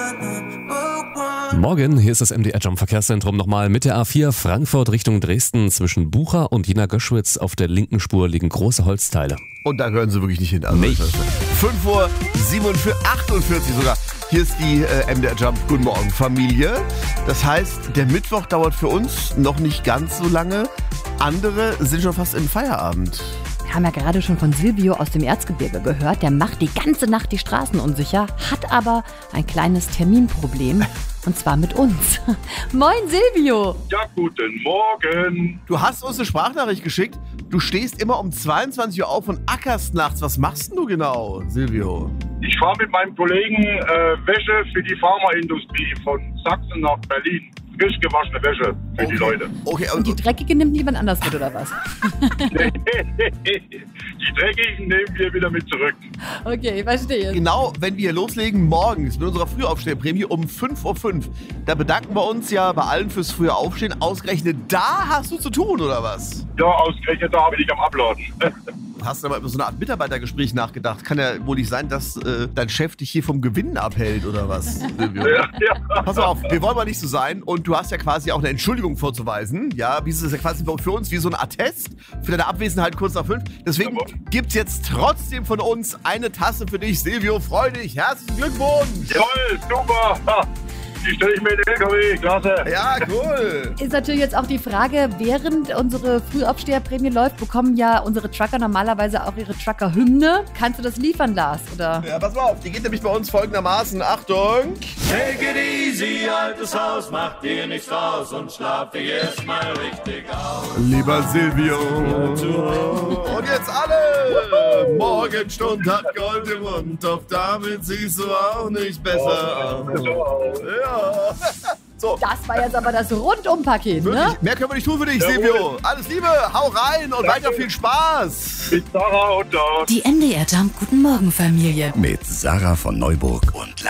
Morgen, hier ist das MDR Jump Verkehrszentrum nochmal mit der A4 Frankfurt Richtung Dresden. Zwischen Bucha und Jena Göschwitz auf der linken Spur liegen große Holzteile. Und da gehören sie wirklich nicht hin. Also Nicht. 5:48 sogar. Hier ist die MDR Jump Guten Morgen Familie. Das heißt, der Mittwoch dauert für uns noch nicht ganz so lange. Andere sind schon fast im Feierabend. Wir haben ja gerade schon von Silvio aus dem Erzgebirge gehört. Der macht die ganze Nacht die Straßen unsicher, hat aber ein kleines Terminproblem. Und zwar mit uns. Moin Silvio! Ja, guten Morgen. Du hast uns eine Sprachnachricht geschickt. Du stehst immer um 22 Uhr auf und ackerst nachts. Was machst denn du genau, Silvio? Ich fahre mit meinem Kollegen Wäsche für die Pharmaindustrie von Sachsen nach Berlin. Frisch gewaschene Wäsche für die Leute. Okay, Und die dreckige nimmt jemand anders mit, oder was? Die dreckigen nehmen wir wieder mit zurück. Okay, verstehe. genau, wenn wir loslegen morgens mit unserer Frühaufstehprämie um 5:05 Uhr, da bedanken wir uns ja bei allen fürs frühe Aufstehen. Ausgerechnet da hast du zu tun, oder was? Ja, ausgerechnet da bin ich am Abladen. Hast du aber über so eine Art Mitarbeitergespräch nachgedacht? Kann ja wohl nicht sein, dass dein Chef dich hier vom Gewinn abhält, oder was, Silvio? Ja. Pass auf, wir wollen mal nicht so sein. Und du hast ja quasi auch eine Entschuldigung vorzuweisen. Ja, wie ist es ja quasi für uns wie so ein Attest für deine Abwesenheit kurz nach 5. Deswegen gibt's jetzt trotzdem von uns eine Tasse für dich, Silvio. Freu dich. Herzlichen Glückwunsch. Jawohl, super. Die stelle ich mir in den LKW, klasse. Ja, cool. Ist natürlich jetzt auch die Frage, während unsere Frühaufsteherprämie läuft, bekommen ja unsere Trucker normalerweise auch ihre Trucker-Hymne. Kannst du das liefern, Lars? Oder? Ja, pass mal auf. Die geht nämlich bei uns folgendermaßen. Achtung. Take it easy, altes Haus, mach dir nichts draus und schlaf dich erstmal richtig aus. Lieber Silvio. Und jetzt alle. Morgenstund hat Gold im Mund, doch damit siehst du auch nicht besser aus. Ja. So. Das war jetzt aber das Rundum-Paket, Wirklich, ne? mehr können wir nicht tun für dich, Silvio. Alles Liebe, hau rein und weiter viel Spaß. Mit Sarah und da. Die MDR Jump Guten Morgen Familie. Mit Sarah von Neuburg und